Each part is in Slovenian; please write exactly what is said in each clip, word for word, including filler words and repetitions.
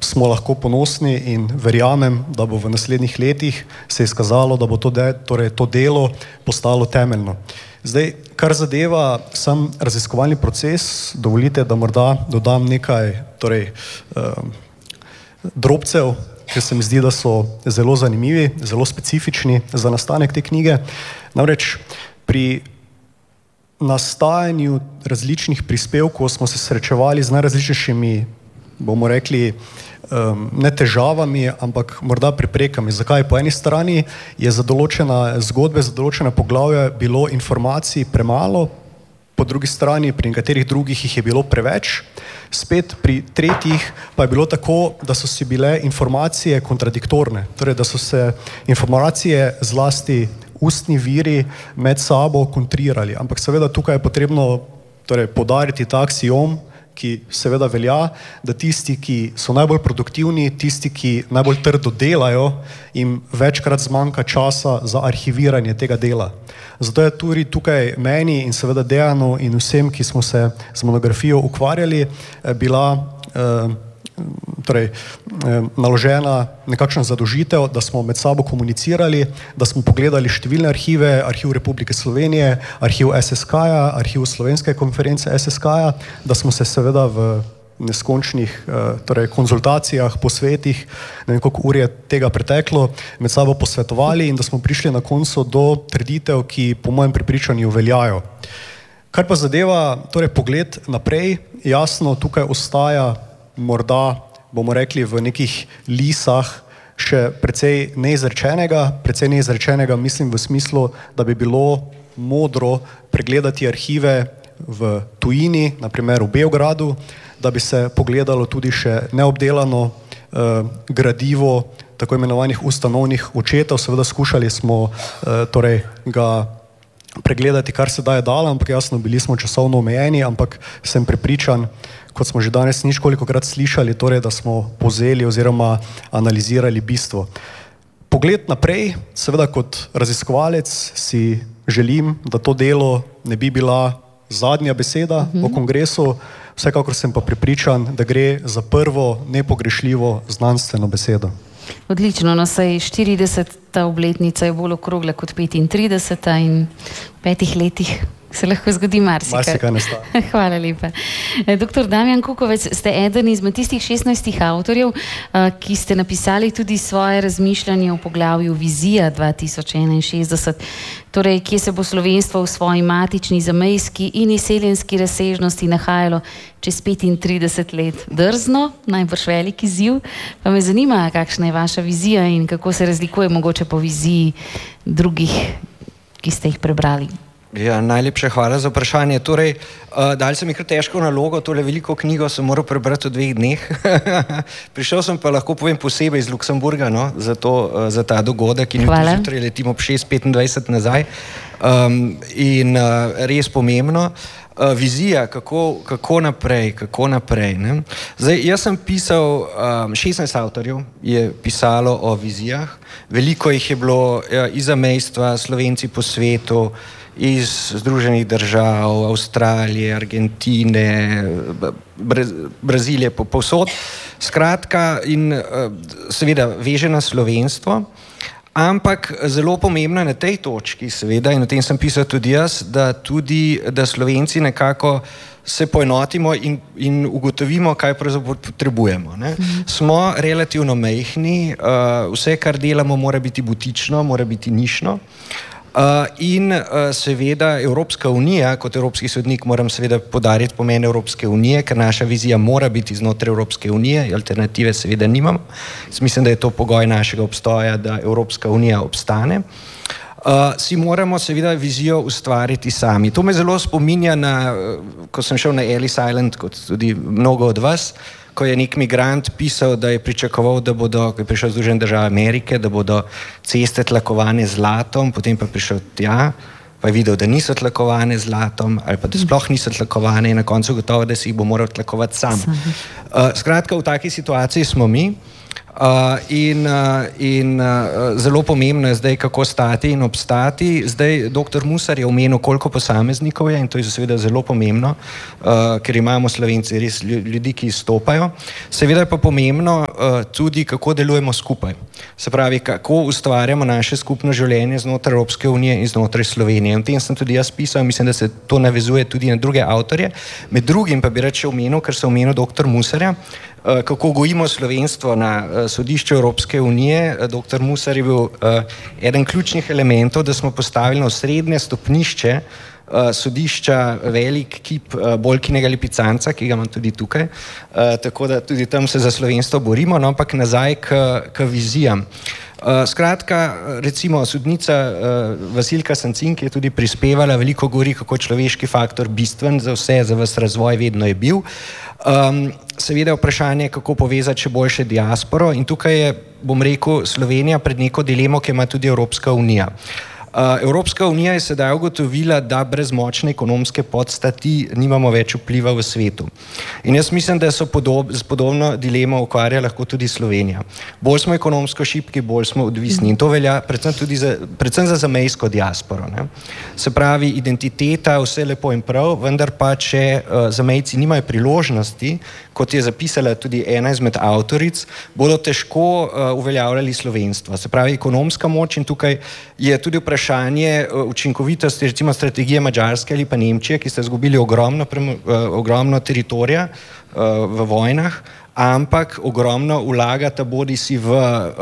smo lahko ponosni in verjamem, da bo v naslednjih letih se izkazalo, da bo to, de, torej, to delo postalo temeljno. Zdaj, kar zadeva sam raziskovalni proces, dovolite, da morda dodam nekaj torej, um, drobcev, ki se mi zdi, da so zelo zanimivi, zelo specifični za nastanek te knjige. Namreč pri nastajanju različnih prispevkov smo se srečevali z najrazličnejšimi, bomo rekli, um, ne težavami, ampak morda preprekami. Zakaj? Po eni strani je za določene zgodbe, za določene poglavje bilo informacij premalo, po drugi strani pri nekaterih drugih jih je bilo preveč, spet pri tretjih pa je bilo tako, da so si bile informacije kontradiktorne, torej da so se informacije zlasti ustni viri med sabo kontrirali. Ampak seveda tukaj je potrebno torej, podariti ta aksiom, ki seveda velja, da tisti, ki so najbolj produktivni, tisti, ki najbolj trdo delajo, jim večkrat zmanjka časa za arhiviranje tega dela. Zato je tudi tukaj meni in seveda Dejanu in vsem, ki smo se z monografijo ukvarjali, bila eh, torej, naložena nekakšna zadolžitev, da smo med sabo komunicirali, da smo pogledali številne arhive, arhiv Republike Slovenije, arhiv S S K-ja, arhiv Slovenske konference S S K-ja, da smo se seveda v neskončnih torej, konzultacijah, posvetih, ne vem koliko ur je tega preteklo, med sabo posvetovali in da smo prišli na koncu do trditev, ki po mojem prepričanju veljajo. Kar pa zadeva torej, pogled naprej, jasno tukaj ostaja morda, bomo rekli, v nekih lisah še precej neizrečenega, precej neizrečenega mislim v smislu, da bi bilo modro pregledati arhive v tujini, naprimer v Beogradu, da bi se pogledalo tudi še neobdelano eh, gradivo tako imenovanih ustanovnih očetov. Seveda skušali smo eh, torej ga pregledati, kar se da je dalo, ampak jasno, bili smo časovno omejeni, ampak sem prepričan, kot smo že danes ničkolikokrat slišali, torej, da smo povzeli oziroma analizirali bistvo. Pogled naprej, seveda kot raziskovalec si želim, da to delo ne bi bila zadnja beseda uh-huh. o kongresu, vsekakor sem pa prepričan, da gre za prvo nepogrešljivo znanstveno besedo. Odlično, no saj štirideseta obletnica je bolj okrogla kot petintrideseta in v petih letih se lahko zgodi marsikaj. Marsikaj ne sta. Hvala lepa. Doktor Damjan Kukovec, ste eden izmed tistih šestnajstih avtorjev, ki ste napisali tudi svoje razmišljanje o poglavju Vizija dva tisoč enainšestdeset, torej kje se bo slovenstvo v svoji matični, zamejski in izseljenski razsežnosti nahajalo čez petintrideset let. Drzno, najbrž velik izziv, pa me zanima, kakšna je vaša vizija in kako se razlikuje mogoče po viziji drugih, ki ste jih prebrali. Ja, najlepša hvala za vprašanje. Torej, uh, dali sem mi kar težko nalogo, tole veliko knjigo sem moral prebrati v dveh dneh. Prišel sem pa lahko povem posebej iz Luksemburga, no, za, to, uh, za ta dogodek in jutri zjutraj letimo ob šest petindvajset nazaj. Um, in uh, res pomembno. Uh, vizija, kako, kako naprej, kako naprej. Ne? Zdaj, jaz sem pisal, um, šestnajst avtorjev je pisalo o vizijah, veliko jih je bilo uh, iz zamejstva, Slovenci po svetu, iz Združenih držav, Avstralije, Argentine, Brazilije, povsod. Skratka, in seveda veže na slovenstvo, ampak zelo pomembno na tej točki, seveda, in o tem sem pisal tudi jaz, da tudi, da Slovenci nekako se poenotimo in, in ugotovimo, kaj pravzaprav potrebujemo. Ne? Mhm. Smo relativno majhni, vse, kar delamo, mora biti butično, mora biti nišno. Uh, in uh, seveda Evropska unija, kot evropski sodnik moram seveda podariti pomen Evropske unije, ker naša vizija mora biti znotraj Evropske unije, alternative seveda nimamo. Mislim, da je to pogoj našega obstoja, da Evropska unija obstane. Uh, si moramo seveda vizijo ustvariti sami. To me zelo spominja na, ko sem šel na Ellis Island, kot tudi mnogo od vas, ko je nek migrant pisal, da je pričakoval, da bodo, ko je prišel z Združenih držav Amerike, da bodo ceste tlakovane z zlatom, potem pa je prišel tja, pa je videl, da niso tlakovane z zlatom, ali pa da sploh niso tlakovane in na koncu gotovo, da si jih bo moral tlakovati sam. Uh, skratka, v taki situaciji smo mi. Uh, in uh, in uh, zelo pomembno je zdaj, kako stati in obstati. Zdaj, doktor Musar je omenil, koliko posameznikov je in to je seveda zelo pomembno, uh, ker imamo Slovenci res ljudi, ki izstopajo. Seveda je pa pomembno uh, tudi, kako delujemo skupaj. Se pravi, kako ustvarjamo naše skupno življenje znotraj Evropske unije in znotraj Slovenije. In o tem sem tudi jaz pisal, mislim, da se to navezuje tudi na druge avtorje. Med drugim pa bi rad še omenil, ker sem omenil doktor Musarja, kako gojimo slovenstvo na sodišču Evropske unije. Doktor Musar je bil eden ključnih elementov, da smo postavili na osrednje stopnišče sodišča velik kip Bolkinega lipicanca, ki ga imam tudi tukaj, tako da tudi tam se za slovenstvo borimo, no, ampak nazaj k, k vizijam. Uh, skratka, recimo sodnica uh, Vasilka Sancin, ki je tudi prispevala, veliko govori, kako je človeški faktor bistven za vse, za vas razvoj vedno je bil. Um, seveda vprašanje, kako povezati še boljše diasporo in tukaj je, bom rekel, Slovenija pred neko dilemo, ki ima tudi Evropska unija. Uh, Evropska unija je sedaj ugotovila, da brez močne ekonomske podstati nimamo več vpliva v svetu. In jaz mislim, da so podob, z podobno dilemo ukvarja lahko tudi Slovenija. Bolj smo ekonomsko šibki, bolj smo odvisni in to velja predvsem tudi za, predvsem za zamejsko diasporo. Ne? Se pravi, identiteta, vse lepo in prav, vendar pa, če uh, zamejci nimajo priložnosti, kot je zapisala tudi ena izmed avtoric, bodo težko uh, uveljavljali slovenstvo. Se pravi, ekonomska moč in tukaj je tudi vprašanje učinkovitosti, recimo strategije Madžarske ali pa Nemčije, ki sta izgubili ogromno, ogromno teritorija v vojnah, ampak ogromno vlagata bodi si v,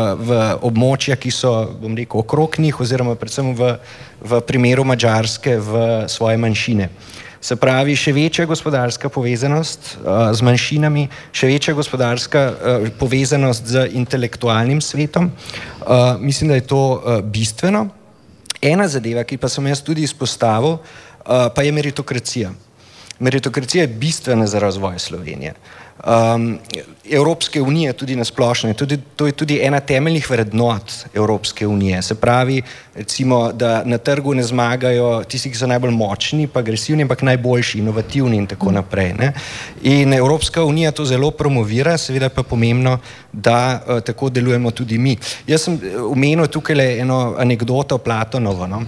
v območja, ki so, bom rekel, okrog njih oziroma predvsem v, v primeru Madžarske v svoje manjšine. Se pravi, še večja gospodarska povezanost uh, z manjšinami, še večja gospodarska uh, povezanost z intelektualnim svetom. Uh, mislim, da je to uh, bistveno. Ena zadeva, ki pa sem jaz tudi izpostavil, uh, pa je meritokracija. Meritokracija je bistvena za razvoj Slovenije. Um, Evropske unije tudi nasplošno. Tudi, to je tudi ena temeljnih vrednot Evropske unije. Se pravi, recimo, da na trgu ne zmagajo tisti, ki so najbolj močni, pa agresivni, ampak najboljši, inovativni in tako naprej. Ne? In Evropska unija to zelo promovira, seveda pa je pomembno, da uh, tako delujemo tudi mi. Jaz sem omenil tukaj le eno anekdoto Platonovo, no?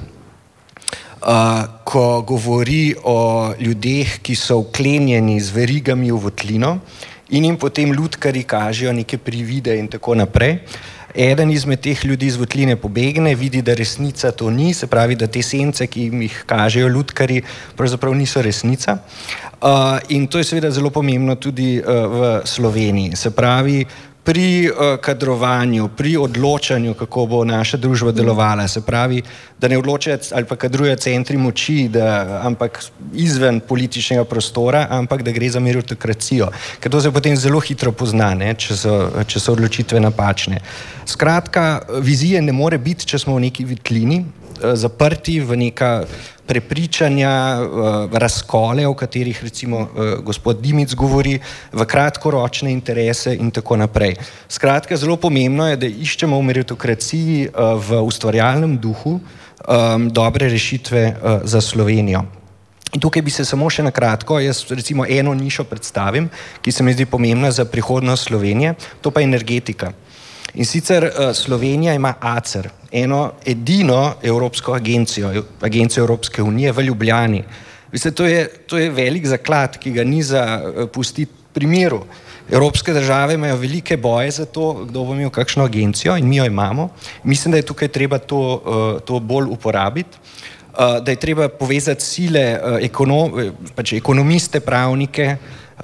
Uh, ko govori o ljudeh, ki so vklenjeni z verigami v votlino in jim potem lutkari kažejo neke privide in tako naprej. Eden izmed teh ljudi iz votline pobegne, vidi, da resnica to ni, se pravi, da te sence, ki jim jih kažejo lutkari, pravzaprav niso resnica. Uh, in to je seveda zelo pomembno tudi uh, v Sloveniji. Se pravi, pri uh, kadrovanju, pri odločanju, kako bo naša družba delovala, se pravi, da ne odločajo ali pa kadrujejo centri moči, da, ampak izven političnega prostora, ampak da gre za meritokracijo, ker to se potem zelo hitro pozna, ne, če so, če so odločitve napačne. Skratka, vizije ne more biti, če smo v neki vitlini, zaprti v neka prepričanja, razkole, o katerih recimo gospod Dimic govori, v kratkoročne interese in tako naprej. Skratka, zelo pomembno je, da iščemo v meritokraciji v ustvarjalnem duhu dobre rešitve za Slovenijo. In tukaj bi se samo še na kratko, jaz recimo eno nišo predstavim, ki se mi zdi pomembna za prihodnost Slovenije, to pa je energetika. In sicer Slovenija ima ACER, eno edino evropsko agencijo, agencijo Evropske unije v Ljubljani. Veste, to je, to je velik zaklad, ki ga ni za pustiti pri miru. Evropske države imajo velike boje za to, kdo bo imel kakšno agencijo in mi jo imamo. Mislim, da je tukaj treba to, to bolj uporabiti, da je treba povezati sile ekonom, pač ekonomiste, pravnike,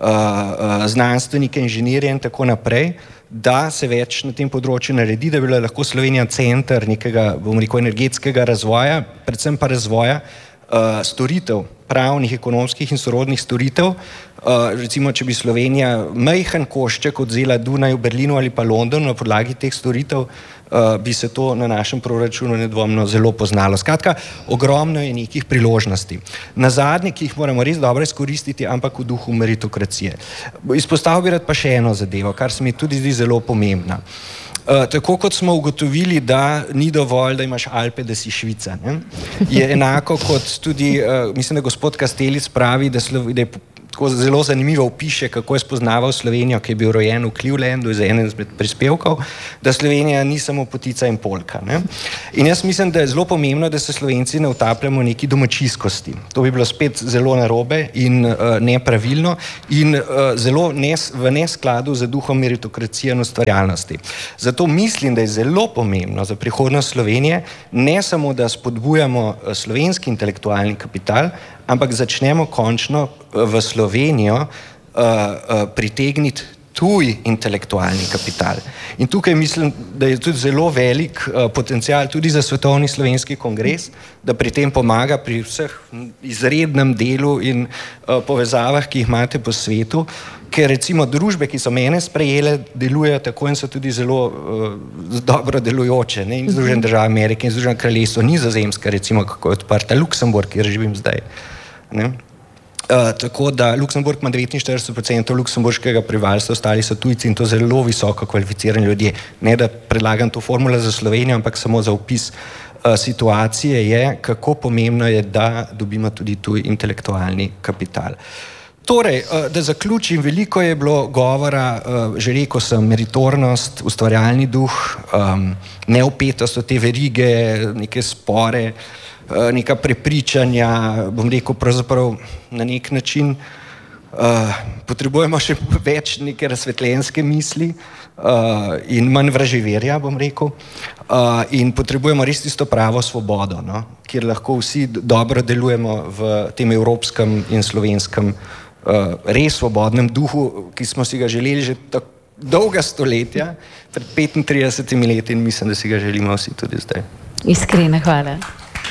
znanstvenike, inženirje in tako naprej, da se več na tem področju naredi, da bi bila lahko Slovenija center nekega, bomo rekel, energetskega razvoja, predvsem pa razvoja uh, storitev, pravnih, ekonomskih in sorodnih storitev. Uh, recimo, če bi Slovenija majhen košček odzela Dunaju, Berlinu ali pa Londonu na podlagi teh storitev, uh, bi se to na našem proračunu nedvomno zelo poznalo. Skratka, ogromno je nekih priložnosti. Na zadnje, ki jih moramo res dobro izkoristiti, ampak v duhu meritokracije. Izpostavil bi rad pa še eno zadevo, kar se mi tudi zdi zelo pomembna. Uh, tako kot smo ugotovili, da ni dovolj, da imaš Alpe, da si Švica. Ne? Je enako kot tudi, uh, mislim, da gospod Kastelic pravi, da, Slo- da je tako zelo zanimivo opiše, kako je spoznaval Slovenijo, ki je bil rojen v Clevelandu iz enem izmed prispevkov, da Slovenija ni samo potica in polka. Ne? In jaz mislim, da je zelo pomembno, da se Slovenci ne utapljamo v neki domačijskosti. To bi bilo spet zelo narobe in uh, nepravilno in uh, zelo nes, v neskladu z duhom meritokracije in ustvarjalnosti. Zato mislim, da je zelo pomembno za prihodnost Slovenije ne samo, da spodbujamo slovenski intelektualni kapital, ampak začnemo končno v Slovenijo uh, uh, pritegniti tuj intelektualni kapital. In tukaj mislim, da je tudi zelo velik uh, potencial tudi za Svetovni slovenski kongres, da pri tem pomaga pri vseh izrednem delu in uh, povezavah, ki jih imate po svetu, ker recimo družbe, ki so mene sprejele, delujejo tako in so tudi zelo uh, dobro delujoče. Ne? In Združene države Amerike in Združeno kraljestvo, Nizozemska, recimo, kako je odprta, Luksemburg, kjer živim zdaj. Ne? Uh, tako da Luksemburg ima devetinštirideset procentov luksemburškega prebivalstva, ostali so tujci in to zelo visoko kvalificirani ljudje. Ne da predlagam to formulo za Slovenijo, ampak samo za opis uh, situacije je, kako pomembno je, da dobimo tudi tuj intelektualni kapital. Torej, da zaključim, veliko je bilo govora, že rekel sem, meritornost, ustvarjalni duh, neopetost v te verige, neke spore, neka prepričanja, bom rekel, pravzaprav na nek način potrebujemo še več neke razsvetljenske misli in manj vraževerja, bom rekel, in potrebujemo res tisto pravo svobodo, no? Kjer lahko vsi dobro delujemo v tem evropskem in slovenskem res svobodnem duhu, ki smo si ga želeli že tako dolga stoletja, pred petintridesetimi leti in mislim, da si ga želimo vsi tudi zdaj. Iskrena hvala.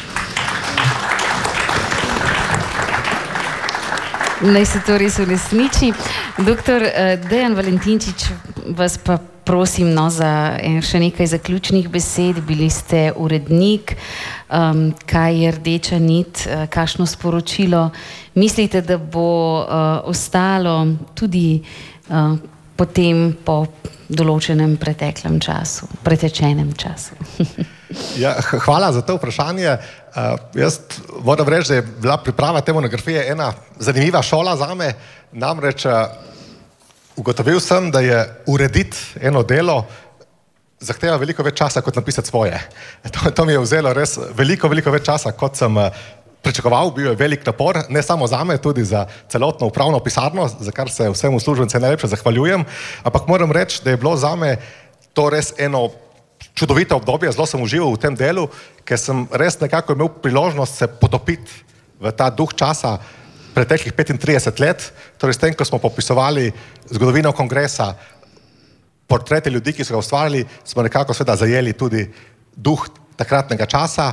Naj se to res uresniči. Doktor Dejan Valentinčič, vas pa prosim no, za še nekaj zaključnih besed. Bili ste urednik, um, kaj je rdeča nit, kakšno sporočilo mislite, da bo uh, ostalo tudi uh, potem po določenem preteklem času, pretečenem času? Ja, hvala za to vprašanje. Uh, jaz moram reči, da je bila priprava te monografije ena zanimiva šola zame, namreč uh, ugotovil sem, da je urediti eno delo zahteva veliko več časa, kot napisati svoje. To, to mi je vzelo res veliko, veliko več časa, kot sem uh, pričakoval, bil je velik napor, ne samo zame, tudi za celotno upravno pisarno, za kar se vsem uslužbencem najlepše zahvaljujem, ampak moram reči, da je bilo zame to res eno čudovito obdobje, zelo sem užival v tem delu, ker sem res nekako imel priložnost se potopiti v ta duh časa preteklih petintrideset let, torej s tem, ko smo popisovali zgodovino kongresa, portrete ljudi, ki so ga ustvarjali, smo nekako seveda zajeli tudi duh takratnega časa,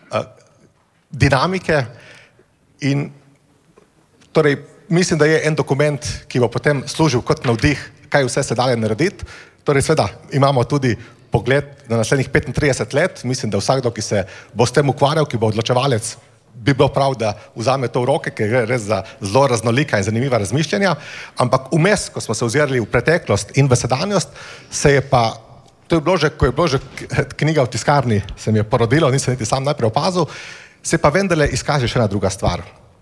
dinamike in torej mislim, da je en dokument, ki bo potem služil kot navdih, kaj vse se dalje narediti. Torej seveda imamo tudi pogled na naslednjih petintrideset let, mislim, da vsakdo, ki se bo s tem ukvarjal, ki bo odločevalec, bi bilo prav, da vzame to v roke, ker gre res za zelo raznolika in zanimiva razmišljanja, ampak vmes, ko smo se ozirali v preteklost in v sedanjost, se je pa, to je bilo že, ko je bilo že knjiga v tiskarni, se mi je porodilo, nisem niti sam najprej opazil, se pa vendarle izkaže še ena druga stvar.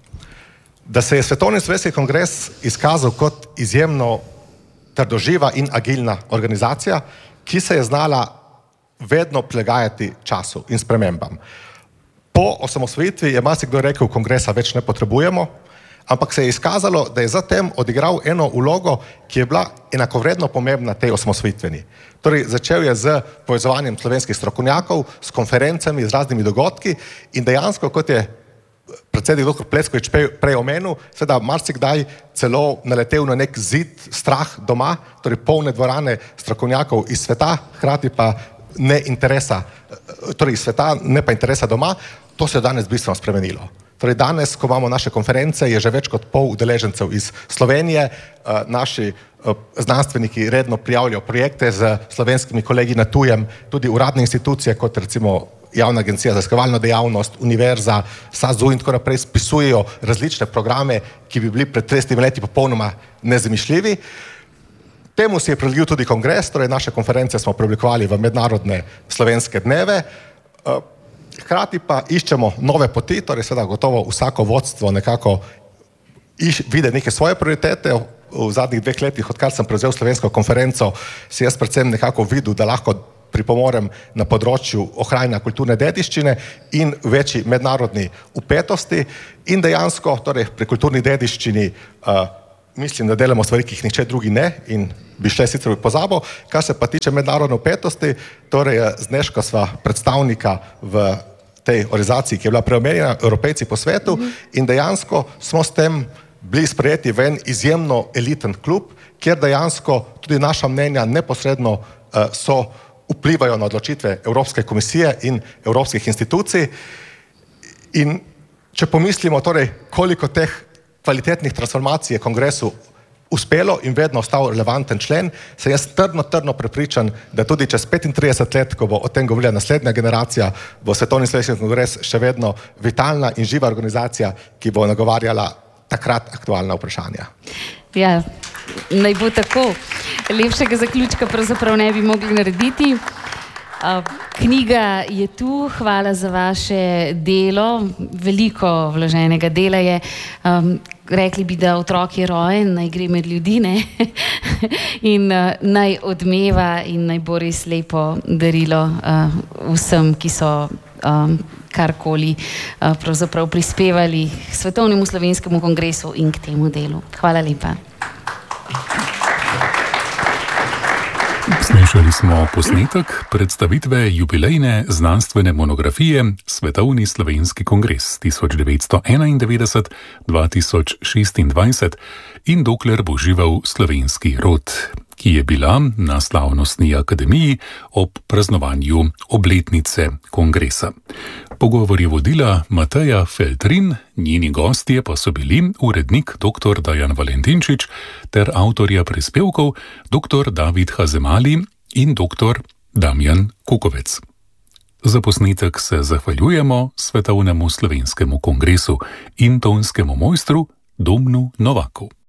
Da se je Svetovni slovenski kongres izkazal kot izjemno trdoživa in agilna organizacija, ki se je znala vedno prilagajati času in spremembam. Po osamosvojitvi je marsikdo rekel, kongresa več ne potrebujemo, ampak se je izkazalo, da je zatem odigral eno vlogo, ki je bila enakovredno pomembna tej osamosvojitveni. Torej, začel je z povezovanjem slovenskih strokovnjakov, s konferencami, z raznimi dogodki in dejansko, kot je predsednik doktor Pleckovič prej omenil, seveda marsikdaj celo naletel na nek zid, strah doma, torej polne dvorane strokovnjakov iz sveta, hkrati pa ne interesa, torej iz sveta, ne pa interesa doma. To se je danes bistveno spremenilo. Torej danes, ko imamo naše konference, je že več kot pol udeležencev iz Slovenije, naši znanstveniki redno prijavljajo projekte z slovenskimi kolegi na tujem, tudi uradne institucije, kot recimo Javna agencija za raziskovalno dejavnost, univerza, SAZU in tako naprej spisujejo različne programe, ki bi bili pred tridesetimi leti popolnoma nezamišljivi. Temu si je prilagodil tudi kongres, torej naše konference smo preoblikovali v mednarodne slovenske dneve. Hkrati pa iščemo nove poti, torej seveda gotovo vsako vodstvo nekako vide neke svoje prioritete. V zadnjih dveh letih, odkar sem prevzel slovensko konferenco, si jaz predvsem nekako videl, da lahko pripomorem na področju ohranjanja kulturne dediščine in večji mednarodni vpetosti in dejansko, torej pri kulturni dediščini uh, mislim, da delamo stvari, ki jih nihče drugi ne in bi šle sicer v pozabo. Kar se pa tiče mednarodne vpetosti, torej z Nežko sva predstavnika v tej organizaciji, ki je bila preomenjena, Evropejci po svetu, in dejansko smo s tem bili sprejeti v en izjemno eliten klub, kjer dejansko tudi naša mnenja neposredno uh, so vplivajo na odločitve Evropske komisije in evropskih institucij. In če pomislimo, torej, koliko teh kvalitetnih transformacij je kongresu uspelo in vedno ostal relevanten člen, se jaz trdno, trdno prepričan, da tudi čez petintrideset let, ko bo o tem govorila naslednja generacija, bo Svetovni slovenski kongres še vedno vitalna in živa organizacija, ki bo nagovarjala takrat aktualna vprašanja. Ja, naj bo tako. Lepšega zaključka pravzaprav ne bi mogli narediti. Knjiga je tu, hvala za vaše delo, veliko vloženega dela je. Um, rekli bi, da otrok je rojen, naj gre med ljudi, ne? in uh, naj odmeva in naj bo res lepo darilo uh, vsem, ki so um, karkoli uh, pravzaprav prispevali k Svetovnemu slovenskemu kongresu in k temu delu. Hvala lepa. Slišali smo posnetek predstavitve jubilejne znanstvene monografije Svetovni slovenski kongres tisoč devetsto enaindevetdeset do dva tisoč šestindvajset in dokler bo živel slovenski rod, ki je bila na slavnostni akademiji ob praznovanju obletnice kongresa. Pogovor je vodila Mateja Feltrin, njeni gostje pa so bili urednik doktor Dajan Valentinčič ter avtorja prispevkov doktor David Hazemali in doktor Damjan Kukovec. Za posnetek se zahvaljujemo Svetovnemu slovenskemu kongresu in tonskemu mojstru Domnu Novaku.